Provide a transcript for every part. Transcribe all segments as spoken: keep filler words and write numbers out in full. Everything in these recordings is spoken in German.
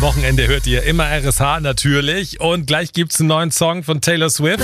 Am Wochenende hört ihr immer R S H natürlich. Und gleich gibt's einen neuen Song von Taylor Swift.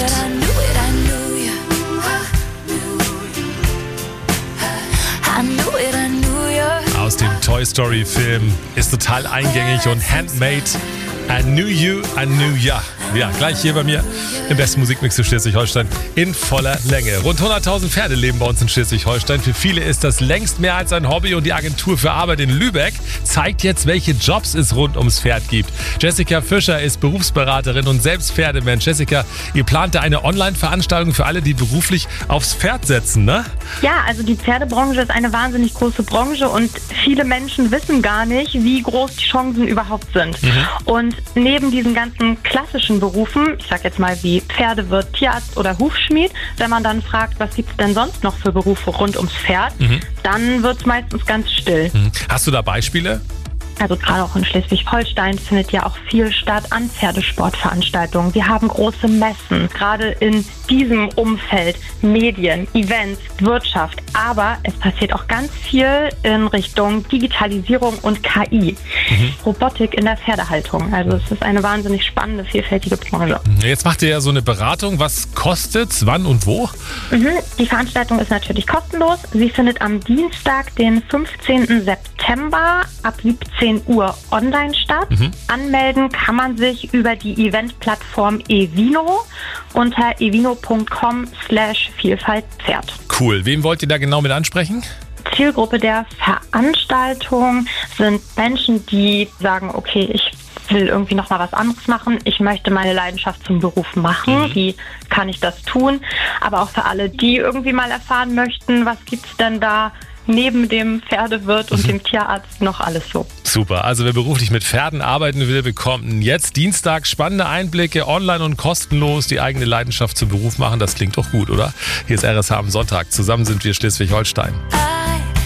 Aus dem Toy Story Film. Ist total eingängig und handmade. I knew you, I knew ya. Ja, gleich hier bei mir im besten Musikmix für Schleswig-Holstein in voller Länge. Rund hunderttausend Pferde leben bei uns in Schleswig-Holstein. Für viele ist das längst mehr als ein Hobby und die Agentur für Arbeit in Lübeck zeigt jetzt, welche Jobs es rund ums Pferd gibt. Jessica Fischer ist Berufsberaterin und selbst Pferdemensch. Jessica, ihr plante eine Online-Veranstaltung für alle, die beruflich aufs Pferd setzen, ne? Ja, also die Pferdebranche ist eine wahnsinnig große Branche und viele Menschen wissen gar nicht, wie groß die Chancen überhaupt sind. Mhm. Und neben diesen ganzen klassischen Berufen, ich sag jetzt mal wie Pferdewirt, Tierarzt oder Hufschmied, wenn man dann fragt, was gibt's denn sonst noch für Berufe rund ums Pferd, mhm. dann wird's meistens ganz still. Mhm. Hast du da Beispiele? Also gerade auch in Schleswig-Holstein findet ja auch viel statt an Pferdesportveranstaltungen. Wir haben große Messen, gerade in diesem Umfeld, Medien, Events, Wirtschaft. Aber es passiert auch ganz viel in Richtung Digitalisierung und K I. Mhm. Robotik in der Pferdehaltung. Also es ist eine wahnsinnig spannende, vielfältige Branche. Jetzt macht ihr ja so eine Beratung. Was kostet's, wann und wo? Mhm. Die Veranstaltung ist natürlich kostenlos. Sie findet am Dienstag, den fünfzehnten September ab siebzehn Uhr online statt. Mhm. Anmelden kann man sich über die Eventplattform Evino unter evino.com slash Vielfaltpferd. Cool. Wem wollt ihr da genau mit ansprechen? Zielgruppe der Veranstaltung sind Menschen, die sagen, okay, ich will irgendwie noch mal was anderes machen. Ich möchte meine Leidenschaft zum Beruf machen. Mhm. Wie kann ich das tun? Aber auch für alle, die irgendwie mal erfahren möchten, was gibt's denn da neben dem Pferdewirt und mhm. dem Tierarzt noch alles so. Super, also wer beruflich mit Pferden arbeiten will, bekommt jetzt Dienstag spannende Einblicke, online und kostenlos, die eigene Leidenschaft zum Beruf machen. Das klingt doch gut, oder? Hier ist R S H am Sonntag. Zusammen sind wir Schleswig-Holstein.